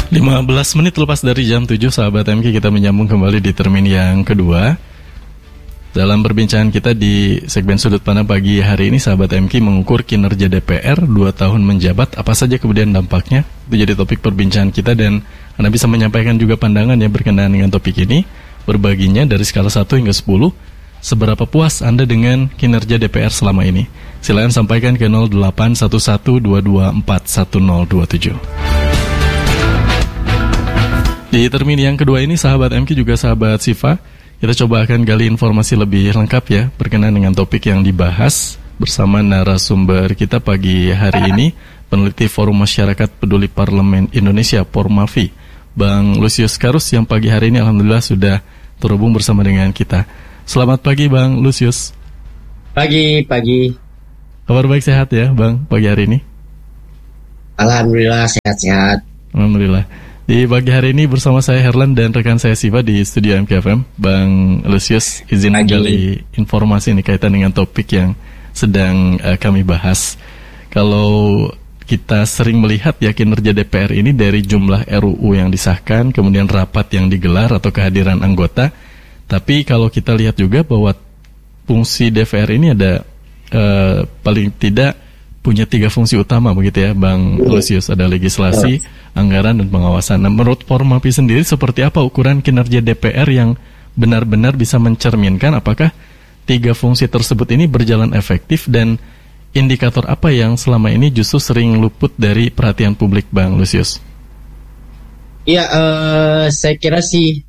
15 menit lepas dari jam 7, sahabat MK, kita menyambung kembali di termin yang kedua. Dalam perbincangan kita di segmen Sudut Pandang pagi hari ini, sahabat MK, mengukur kinerja DPR 2 tahun menjabat, apa saja kemudian dampaknya. Itu jadi topik perbincangan kita, dan Anda bisa menyampaikan juga pandangan yang berkenaan dengan topik ini. Berbaginya dari skala 1 hingga 10, seberapa puas Anda dengan kinerja DPR selama ini? Silakan sampaikan ke 081122411027. Di termin yang kedua ini, sahabat MK juga sahabat Siva, kita coba akan gali informasi lebih lengkap ya berkenaan dengan topik yang dibahas bersama narasumber kita pagi hari ini, peneliti Forum Masyarakat Peduli Parlemen Indonesia Formavi, Bang Lusius Karus, yang pagi hari ini alhamdulillah sudah terhubung bersama dengan kita. Selamat pagi Bang Lusius. Pagi. Kabar baik, sehat ya Bang pagi hari ini? Alhamdulillah sehat-sehat. Alhamdulillah. Di pagi hari ini bersama saya Herlan dan rekan saya Siva di studio MKFM. Bang Lusius, izin menggali informasi ini kaitan dengan topik yang sedang kami bahas. Kalau kita sering melihat ya kinerja DPR ini dari jumlah RUU yang disahkan, kemudian rapat yang digelar atau kehadiran anggota. Tapi kalau kita lihat juga bahwa fungsi DPR ini ada paling tidak punya 3 fungsi utama begitu ya Bang Lusius. Ada legislasi, anggaran, dan pengawasan. Nah, menurut Formapi sendiri seperti apa ukuran kinerja DPR yang benar-benar bisa mencerminkan apakah 3 fungsi tersebut ini berjalan efektif, dan indikator apa yang selama ini justru sering luput dari perhatian publik Bang Lusius? Ya, saya kira sih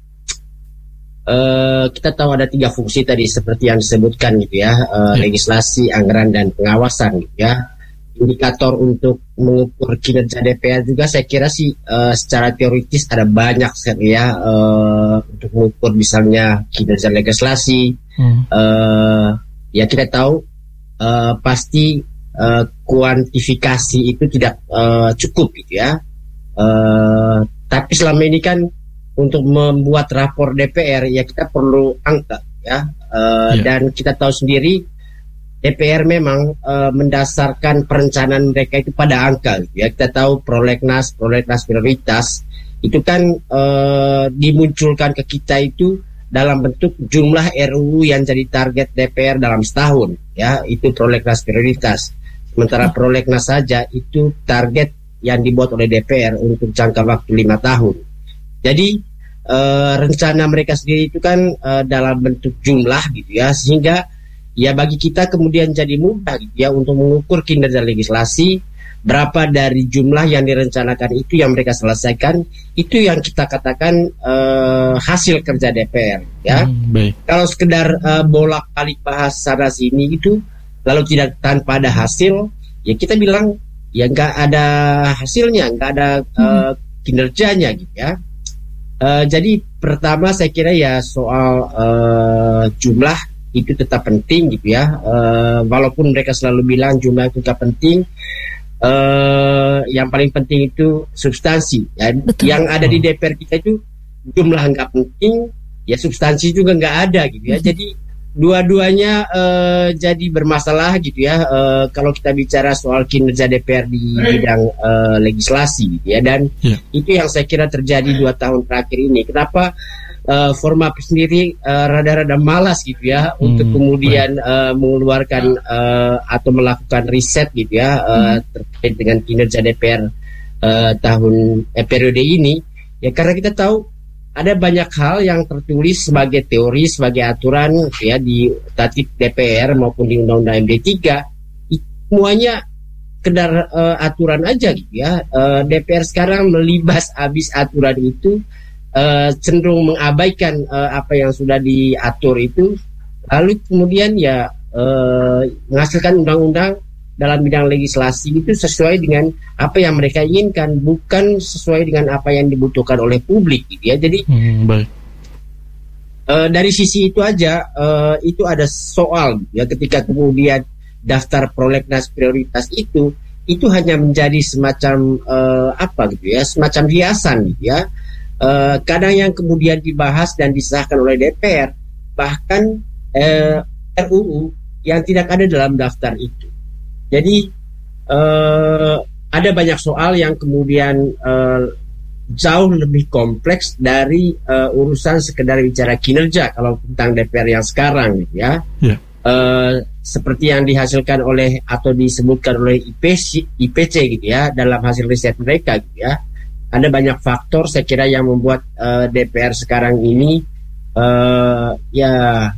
kita tahu ada 3 fungsi tadi seperti yang disebutkan gitu ya, legislasi, anggaran, dan pengawasan gitu ya. Indikator untuk mengukur kinerja DPR juga saya kira sih secara teoritis ada banyak sekali ya, untuk mengukur misalnya kinerja legislasi. Ya kita tahu pasti kuantifikasi itu tidak cukup gitu ya. Tapi selama ini kan untuk membuat rapor DPR ya kita perlu angka ya, dan kita tahu sendiri DPR memang mendasarkan perencanaan mereka itu pada angka gitu ya. Kita tahu prolegnas prioritas itu kan dimunculkan ke kita itu dalam bentuk jumlah RUU yang jadi target DPR dalam setahun ya, itu prolegnas prioritas. Sementara prolegnas saja itu target yang dibuat oleh DPR untuk jangka waktu 5 tahun. Jadi rencana mereka sendiri itu kan dalam bentuk jumlah gitu ya, sehingga ya bagi kita kemudian jadi mudah gitu ya untuk mengukur kinerja legislasi, berapa dari jumlah yang direncanakan itu yang mereka selesaikan, itu yang kita katakan hasil kerja DPR ya. Kalau sekedar bolak-balik bahas sana sini itu lalu tidak tanpa ada hasil, ya kita bilang ya nggak ada hasilnya, nggak ada kinerjanya gitu ya. Jadi pertama saya kira ya soal jumlah itu tetap penting gitu ya, walaupun mereka selalu bilang jumlah itu tetap penting. Yang paling penting itu substansi ya. Yang ada di DPR kita itu jumlah nggak penting ya, substansi juga nggak ada gitu ya. Jadi dua-duanya jadi bermasalah gitu ya, kalau kita bicara soal kinerja DPR di bidang legislasi gitu ya. Dan itu yang saya kira terjadi 2 tahun terakhir ini. Kenapa Formapi sendiri rada-rada malas gitu ya untuk kemudian mengeluarkan atau melakukan riset gitu ya terkait dengan kinerja DPR periode ini ya, karena kita tahu ada banyak hal yang tertulis sebagai teori, sebagai aturan ya di Tatip DPR maupun di Undang-Undang MD3, semuanya sekedar aturan aja gitu ya. DPR sekarang melibas habis aturan itu, cenderung mengabaikan apa yang sudah diatur itu, lalu kemudian ya menghasilkan undang-undang dalam bidang legislasi itu sesuai dengan apa yang mereka inginkan, bukan sesuai dengan apa yang dibutuhkan oleh publik gitu ya. Jadi dari sisi itu aja itu ada soal ya, ketika kemudian daftar prolegnas prioritas itu hanya menjadi semacam apa gitu ya, semacam hiasan gitu ya. Kadang yang kemudian dibahas dan disahkan oleh DPR bahkan RUU yang tidak ada dalam daftar itu. Jadi ada banyak soal yang kemudian jauh lebih kompleks dari urusan sekedar bicara kinerja kalau tentang DPR yang sekarang gitu ya. Yeah. Seperti yang dihasilkan oleh atau disebutkan oleh IPC gitu ya dalam hasil riset mereka gitu ya. Ada banyak faktor saya kira yang membuat DPR sekarang ini ya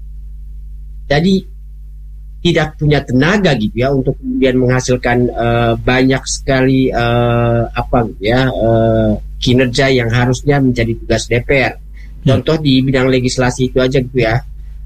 jadi tidak punya tenaga gitu ya untuk kemudian menghasilkan banyak sekali gitu ya kinerja yang harusnya menjadi tugas DPR. Contoh di bidang legislasi itu aja gitu ya.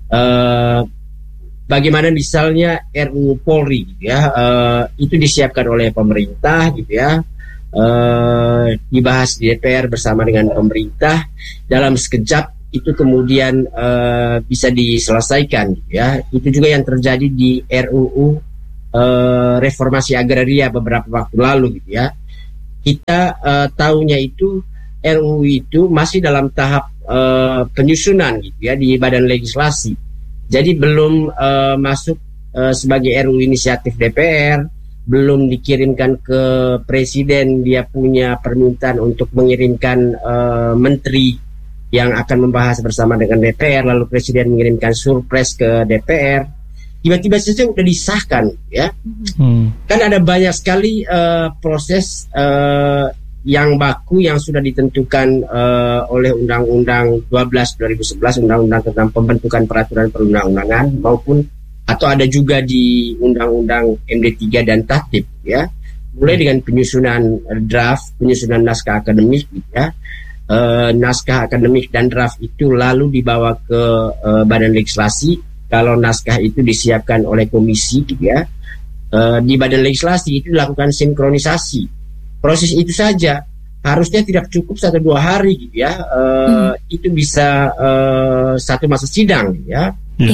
Bagaimana misalnya RUU Polri gitu ya, itu disiapkan oleh pemerintah gitu ya. Dibahas di DPR bersama dengan pemerintah dalam sekejap itu kemudian bisa diselesaikan ya. Itu juga yang terjadi di RUU reformasi agraria beberapa waktu lalu gitu ya. Kita tahunya itu RUU itu masih dalam tahap penyusunan gitu ya di badan legislasi. Jadi belum masuk sebagai RUU inisiatif DPR, belum dikirimkan ke presiden, dia punya permintaan untuk mengirimkan menteri yang akan membahas bersama dengan DPR, lalu presiden mengirimkan surpres ke DPR, tiba-tiba saja udah disahkan ya. Kan ada banyak sekali proses yang baku yang sudah ditentukan oleh Undang-Undang 12 2011, Undang-Undang tentang pembentukan peraturan perundang-undangan, maupun atau ada juga di Undang-Undang MD3 dan Tatip ya, mulai dengan penyusunan draft, penyusunan naskah akademik gitu ya. Naskah akademik dan draft itu lalu dibawa ke badan legislasi. Kalau naskah itu disiapkan oleh komisi gitu ya, di badan legislasi itu dilakukan sinkronisasi. Proses itu saja harusnya tidak cukup 1-2 hari gitu ya. Itu bisa 1 masa sidang ya.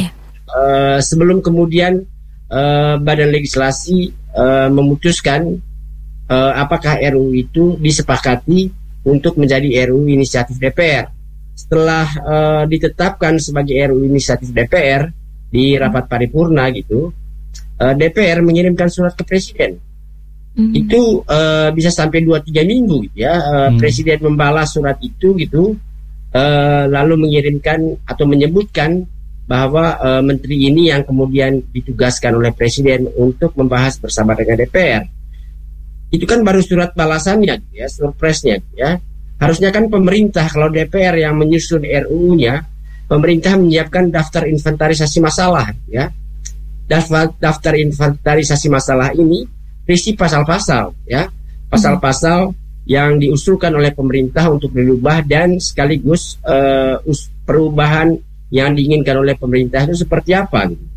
Sebelum kemudian badan legislasi memutuskan apakah RUU itu disepakati untuk menjadi RUU inisiatif DPR. Setelah ditetapkan sebagai RUU inisiatif DPR di rapat paripurna gitu, DPR mengirimkan surat ke presiden. Itu bisa sampai 2-3 minggu gitu ya. Presiden membalas surat itu gitu, lalu mengirimkan atau menyebutkan bahwa menteri ini yang kemudian ditugaskan oleh presiden untuk membahas bersama dengan DPR. Itu kan baru surat balasannya gitu ya, surpresnya gitu ya. Harusnya kan pemerintah, kalau DPR yang menyusun RUU-nya, pemerintah menyiapkan daftar inventarisasi masalah ya. Daftar inventarisasi masalah ini berisi pasal-pasal ya. Pasal-pasal yang diusulkan oleh pemerintah untuk dirubah dan sekaligus perubahan yang diinginkan oleh pemerintah itu seperti apa gitu.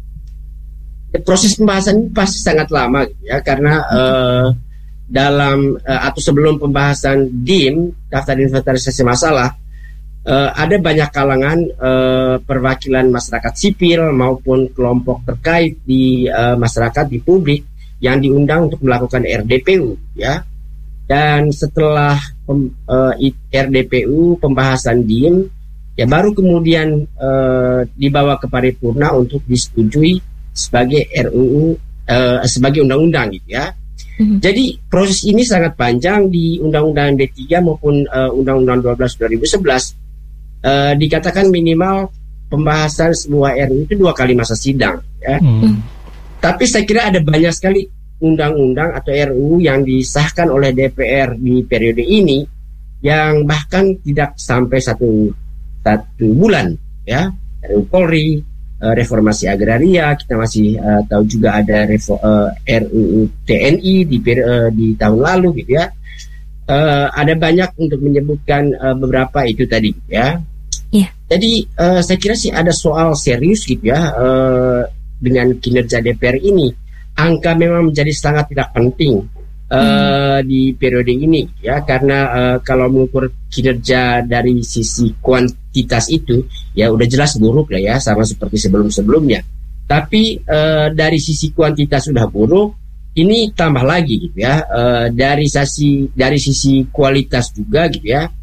Proses pembahasan ini pasti sangat lama gitu ya, karena dalam atau sebelum pembahasan DIM, daftar inventarisasi masalah, ada banyak kalangan perwakilan masyarakat sipil maupun kelompok terkait di masyarakat, di publik yang diundang untuk melakukan RDPU ya. Dan setelah RDPU, pembahasan DIM, ya baru kemudian dibawa ke paripurna untuk disetujui sebagai RUU, sebagai undang-undang gitu ya. Jadi proses ini sangat panjang di Undang-Undang D3 maupun Undang-Undang 12 2011. Dikatakan minimal pembahasan sebuah RUU itu 2 kali masa sidang ya. Tapi saya kira ada banyak sekali undang-undang atau RUU yang disahkan oleh DPR di periode ini yang bahkan tidak sampai satu bulan ya. RUU Polri, reformasi agraria, kita masih tahu juga ada RUU TNI di tahun lalu gitu ya. Ada banyak untuk menyebutkan beberapa itu tadi ya. Jadi saya kira sih ada soal serius gitu ya dengan kinerja DPR ini. Angka memang menjadi sangat tidak penting di periode ini ya, karena kalau mengukur kinerja dari sisi kuantitas itu ya udah jelas buruk lah ya, sama seperti sebelum-sebelumnya. Tapi dari sisi kuantitas sudah buruk, ini tambah lagi gitu ya, dari sisi kualitas juga gitu ya.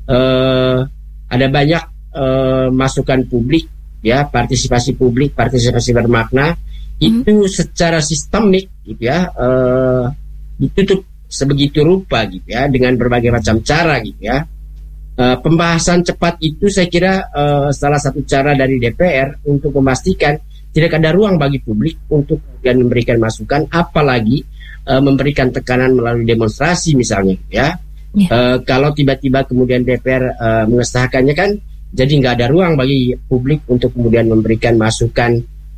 Ada banyak masukan publik ya, partisipasi publik, partisipasi bermakna itu secara sistemik gitu ya, ditutup sebegitu rupa gitu ya, dengan berbagai macam cara gitu ya. Pembahasan cepat itu saya kira salah satu cara dari DPR untuk memastikan tidak ada ruang bagi publik untuk kemudian memberikan masukan, apalagi memberikan tekanan melalui demonstrasi misalnya ya. Kalau tiba-tiba kemudian DPR mengesahkannya kan, jadi nggak ada ruang bagi publik untuk kemudian memberikan masukan,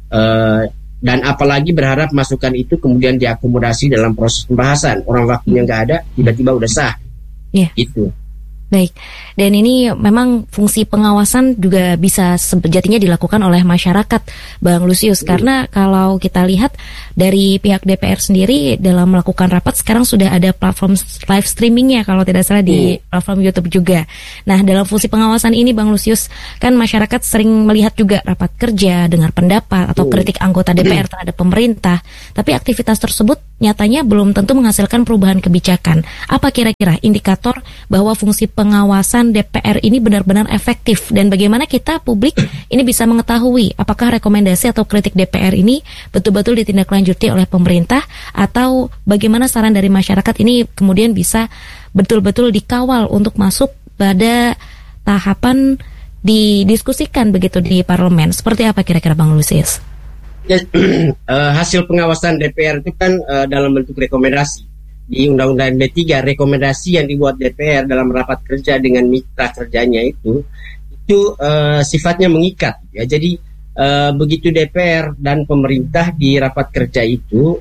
dan apalagi berharap masukan itu kemudian diakomodasi dalam proses pembahasan. Orang waktunya nggak ada, tiba-tiba udah sah. Gitu. Baik, dan ini memang fungsi pengawasan juga bisa sejatinya dilakukan oleh masyarakat, Bang Lusius, karena kalau kita lihat dari pihak DPR sendiri dalam melakukan rapat sekarang sudah ada platform live streamingnya kalau tidak salah di platform YouTube juga. Nah, dalam fungsi pengawasan ini, Bang Lusius, kan masyarakat sering melihat juga rapat kerja, dengar pendapat atau kritik anggota DPR terhadap pemerintah, tapi aktivitas tersebut nyatanya belum tentu menghasilkan perubahan kebijakan. Apa kira-kira indikator bahwa fungsi pengawasan DPR ini benar-benar efektif, dan bagaimana kita publik ini bisa mengetahui apakah rekomendasi atau kritik DPR ini betul-betul ditindaklanjuti oleh pemerintah, atau bagaimana saran dari masyarakat ini kemudian bisa betul-betul dikawal untuk masuk pada tahapan didiskusikan begitu di parlemen. Seperti apa kira-kira Bang Lusius? Hasil pengawasan DPR itu kan dalam bentuk rekomendasi. Di Undang-Undang MD3, rekomendasi yang dibuat DPR dalam rapat kerja dengan mitra kerjanya itu sifatnya mengikat ya. Jadi begitu DPR dan pemerintah di rapat kerja itu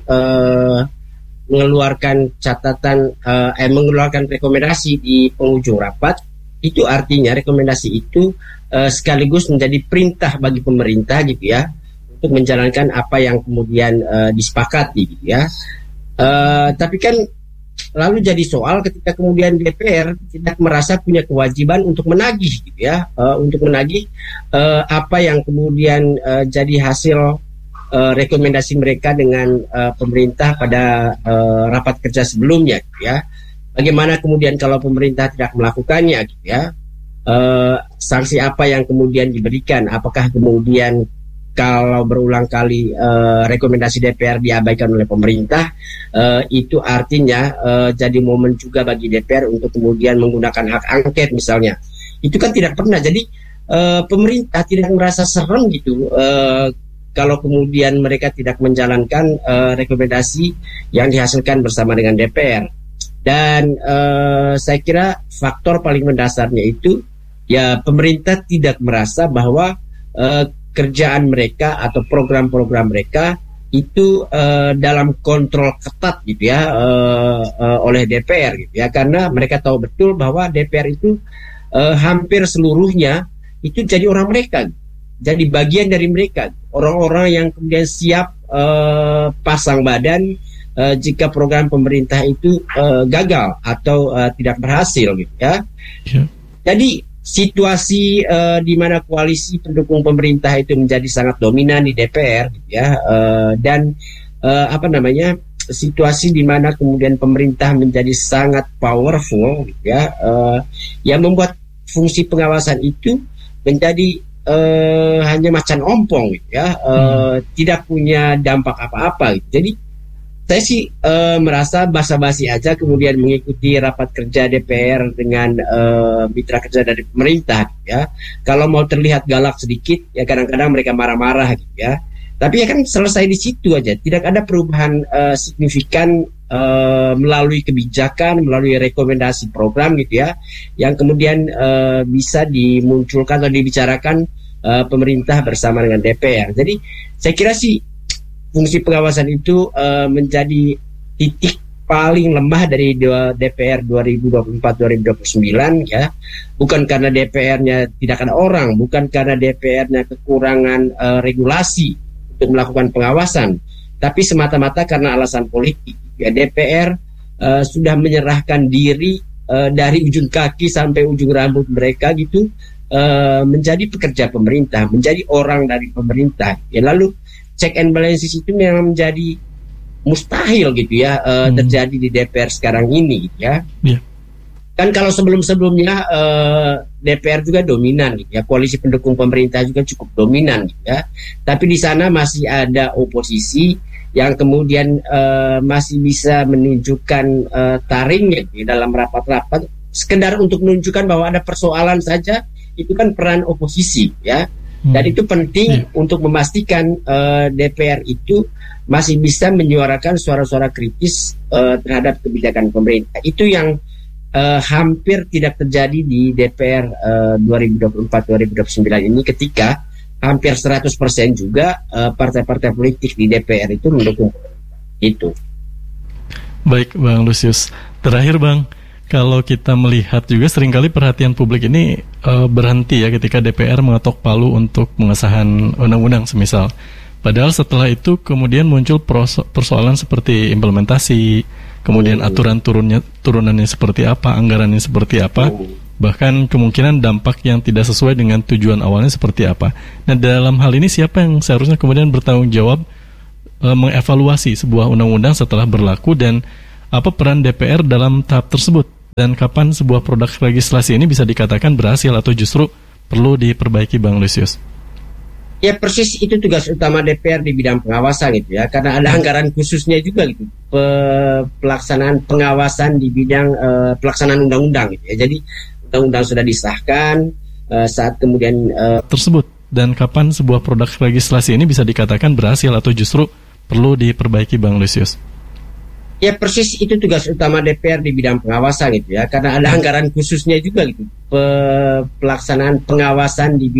mengeluarkan catatan, mengeluarkan rekomendasi di penghujung rapat, itu artinya rekomendasi itu sekaligus menjadi perintah bagi pemerintah gitu ya, untuk menjalankan apa yang kemudian disepakati gitu ya. Tapi kan lalu jadi soal ketika kemudian DPR tidak merasa punya kewajiban untuk menagih gitu ya, untuk menagih apa yang kemudian jadi hasil rekomendasi mereka dengan pemerintah pada rapat kerja sebelumnya gitu ya. Bagaimana kemudian kalau pemerintah tidak melakukannya gitu ya, sanksi apa yang kemudian diberikan, apakah kemudian kalau berulang kali rekomendasi DPR diabaikan oleh pemerintah, itu artinya jadi momen juga bagi DPR untuk kemudian menggunakan hak angket misalnya. Itu kan tidak pernah. Jadi pemerintah tidak merasa serem gitu kalau kemudian mereka tidak menjalankan rekomendasi yang dihasilkan bersama dengan DPR. Dan saya kira faktor paling mendasarnya itu ya, pemerintah tidak merasa bahwa kerjaan mereka atau program-program mereka itu dalam kontrol ketat gitu ya, oleh DPR gitu ya, karena mereka tahu betul bahwa DPR itu hampir seluruhnya itu jadi orang mereka, jadi bagian dari mereka, orang-orang yang kemudian siap pasang badan jika program pemerintah itu gagal atau tidak berhasil gitu ya. Jadi situasi di mana koalisi pendukung pemerintah itu menjadi sangat dominan di DPR gitu ya, dan situasi di mana kemudian pemerintah menjadi sangat powerful gitu ya, yang membuat fungsi pengawasan itu menjadi hanya macan ompong gitu ya, tidak punya dampak apa-apa gitu. Jadi saya sih merasa basa-basi aja kemudian mengikuti rapat kerja DPR dengan mitra kerja dari pemerintah ya. Kalau mau terlihat galak sedikit ya, kadang-kadang mereka marah-marah gitu ya. Tapi ya kan selesai di situ aja. Tidak ada perubahan signifikan melalui kebijakan, melalui rekomendasi program gitu ya, yang kemudian bisa dimunculkan atau dibicarakan pemerintah bersama dengan DPR. Jadi saya kira sih fungsi pengawasan itu menjadi titik paling lemah dari DPR 2024-2029 ya. Bukan karena DPR-nya tidak ada orang, bukan karena DPR-nya kekurangan regulasi untuk melakukan pengawasan, tapi semata-mata karena alasan politik. Ya, DPR sudah menyerahkan diri dari ujung kaki sampai ujung rambut mereka gitu, menjadi pekerja pemerintah, menjadi orang dari pemerintah. Ya, lalu check and balances itu memang menjadi mustahil gitu ya, terjadi di DPR sekarang ini gitu ya. Kan kalau sebelum-sebelumnya DPR juga dominan gitu ya, koalisi pendukung pemerintah juga cukup dominan gitu ya. Tapi di sana masih ada oposisi yang kemudian masih bisa menunjukkan taringnya di dalam rapat-rapat sekedar untuk menunjukkan bahwa ada persoalan saja, itu kan peran oposisi ya. Dan itu penting untuk memastikan DPR itu masih bisa menyuarakan suara-suara kritis terhadap kebijakan pemerintah. Itu yang hampir tidak terjadi di DPR 2024-2029 ini, ketika hampir 100% juga partai-partai politik di DPR itu mendukung itu. Baik Bang Lusius, terakhir Bang, kalau kita melihat juga seringkali perhatian publik ini berhenti ya ketika DPR mengetok palu untuk pengesahan undang-undang semisal. Padahal setelah itu kemudian muncul persoalan seperti implementasi, kemudian aturan turunannya seperti apa, anggarannya seperti apa, bahkan kemungkinan dampak yang tidak sesuai dengan tujuan awalnya seperti apa. Nah, dalam hal ini siapa yang seharusnya kemudian bertanggung jawab mengevaluasi sebuah undang-undang setelah berlaku, dan apa peran DPR dalam tahap tersebut, dan kapan sebuah produk legislasi ini bisa dikatakan berhasil atau justru perlu diperbaiki, Bang Lusius? Ya persis, itu tugas utama DPR di bidang pengawasan gitu ya, karena ada anggaran khususnya juga gitu, pelaksanaan pengawasan di bidang pelaksanaan undang-undang gitu ya. Jadi undang-undang sudah disahkan, saat kemudian tersebut, dan kapan sebuah produk legislasi ini bisa dikatakan berhasil atau justru perlu diperbaiki, Bang Lusius? Ya persis, itu tugas utama DPR di bidang pengawasan gitu ya, karena ada anggaran khususnya juga gitu, pelaksanaan pengawasan di